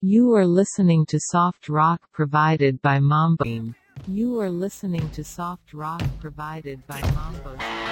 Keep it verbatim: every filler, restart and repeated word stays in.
You are listening to soft rock provided by Mambo. You are listening to soft rock provided by Mambo.